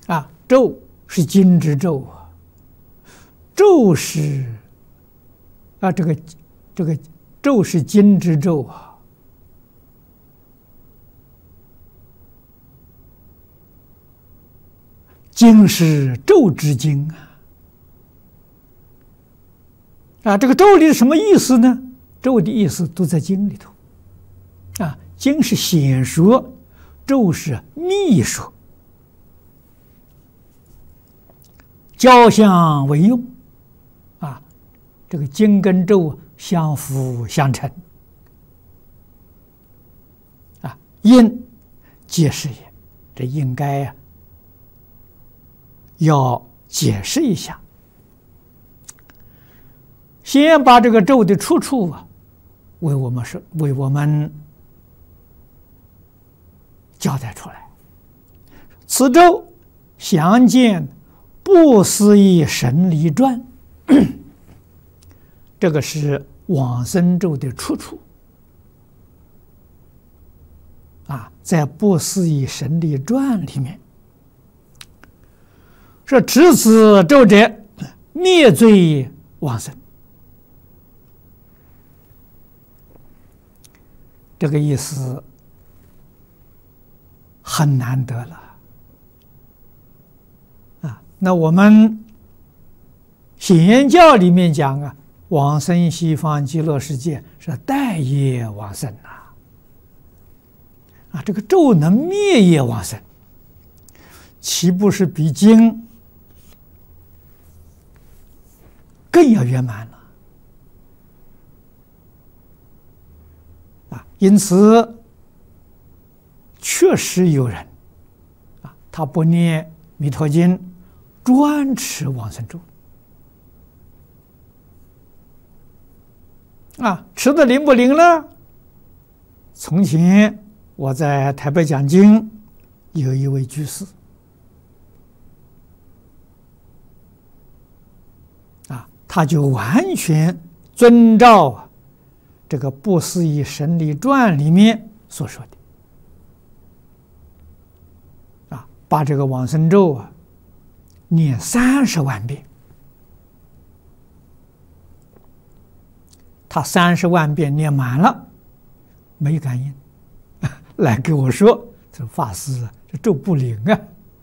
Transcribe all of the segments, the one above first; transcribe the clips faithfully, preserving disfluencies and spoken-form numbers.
啊，咒是金之咒啊，咒是啊，这个这个咒是金之咒啊，经是咒之经啊。啊，这个咒里是什么意思呢？咒的意思都在经里头。啊，经是显说，咒是密说，交相为用。啊，这个经跟咒相辅相成。啊，因解释也，这应该呀、啊、要解释一下。先把这个咒的出处啊，为我们是为我们交代出来。此咒详见《不思议神力传》，这个是往生咒的出处啊，在《不思议神力传》里面说：“持此咒者，灭罪往生。”这个意思很难得了啊！那我们显严教里面讲啊，往生西方极乐世界是待业往生呐。啊，这个咒能灭业往生，岂不是比经更要圆满了？啊，因此确实有人啊，他不念弥陀经，专持往生咒。啊，持的灵不灵呢？从前我在台北讲经，有一位居士啊，他就完全遵照这个《不思议神力传》里面所说的啊，把这个往生咒啊念三十万遍。他三十万遍念满了，没感应，来跟我说：“这法师啊，这咒不灵啊！”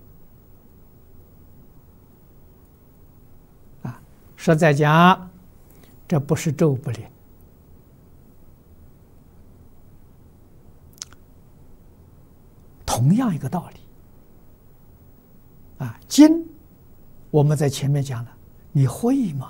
啊，实在讲，这不是咒不灵。同样一个道理啊，经我们在前面讲了，你会吗？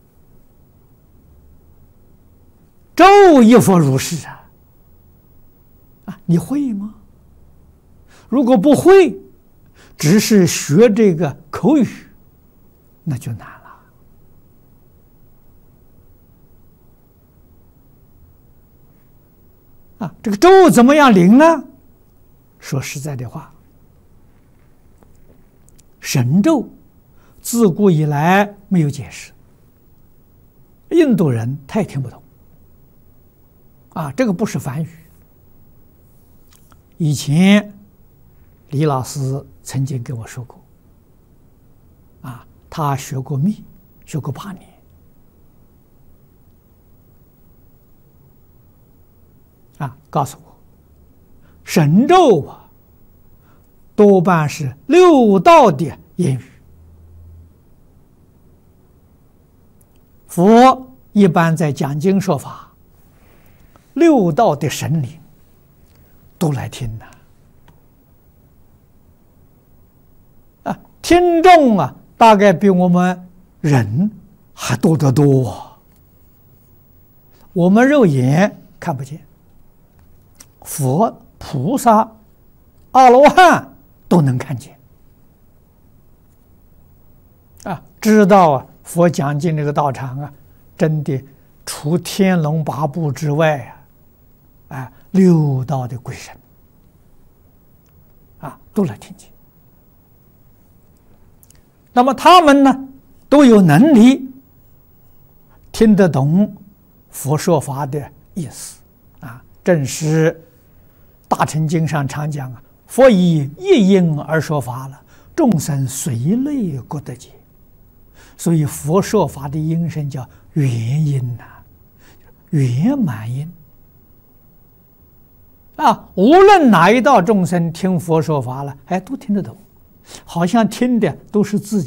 咒亦复如是啊！啊，你会吗？如果不会，只是学这个口语，那就难了。啊，这个咒怎么样灵呢？说实在的话，神咒自古以来没有解释，印度人他也听不懂。啊，这个不是梵语。以前李老师曾经跟我说过，啊，他学过密，学过八年，啊，告诉我，神咒啊，多半是六道的言语。佛一般在讲经说法，六道的神灵都来听呐、啊，啊，听众啊，大概比我们人还多得多、啊。我们肉眼看不见，佛、菩萨、阿罗汉都能看见。啊，知道啊，佛讲经这个道场啊，真的除天龙八部之外啊。啊，六道的鬼神啊，都来听见。那么他们呢，都有能力听得懂佛说法的意思啊。正是《大乘经》上常讲啊，佛以一因而说法了， 众生随类各得解，所以佛说法的音声叫圆音呐、啊，圆满音啊。无论哪一道众生听佛说法了，哎，都听得懂，好像听的都是自己。